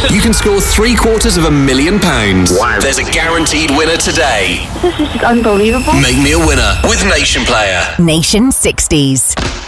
You can score £750,000. Wow. There's a guaranteed winner today. This is unbelievable. Make me a winner with Nation Player. Nation 60s.